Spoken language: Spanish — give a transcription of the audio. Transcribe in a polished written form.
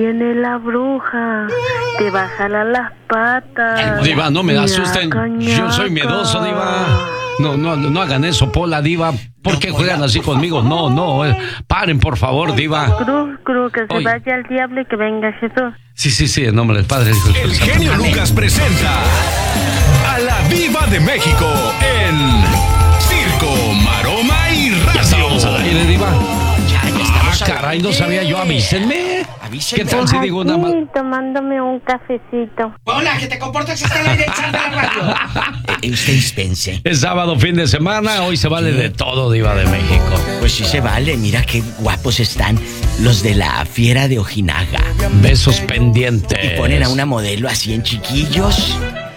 Viene la bruja, te va a jalar las patas. Diva, no me asusten. Yo soy miedoso, Diva. No hagan eso, Pola, Diva. ¿Por qué juegan así conmigo? No, paren, por favor, Diva. Cruz, que se vaya al diablo y que venga Jesús. Sí, en nombre del Padre. El genio Lucas presenta a la Diva de México en Circo, Maroma y Radio. Ya estábamos al aire, Diva. Ya estamos. Caray, no sabía yo, avísenme. ¿Qué tal si digo una más? Tomándome un cafecito. Hola, que te comportas, está en la dirección de la radio. Usted dispense. Es sábado, fin de semana, hoy se vale de todo, Diva de México. Pues sí se vale, mira qué guapos están los de la Fiera de Ojinaga. Besos pendientes. Y ponen a una modelo así en chiquillos.